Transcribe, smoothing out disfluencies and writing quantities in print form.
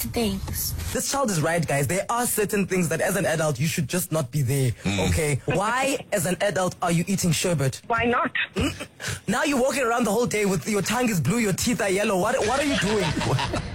things. This child is right, guys. There are certain things that as an adult you should just not be there. Okay? Why, as an adult, are you eating sherbet? Why not? Now you're walking around the whole day with your tongue is blue, your teeth are yellow. What are you doing?